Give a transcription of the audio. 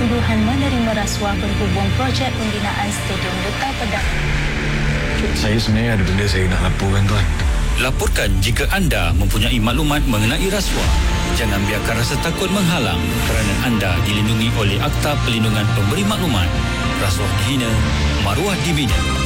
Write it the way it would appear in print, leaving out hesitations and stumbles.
tuduhan menerima rasuah berhubung projek pembinaan Stadium Duta Pedang. Saya sebenarnya ada benda saya nak laporkan, Tuan. Laporkan jika anda mempunyai maklumat mengenai rasuah. Jangan biarkan rasa takut menghalang kerana anda dilindungi oleh Akta Perlindungan Pemberi Maklumat. Rasuah dihina, maruah dibina.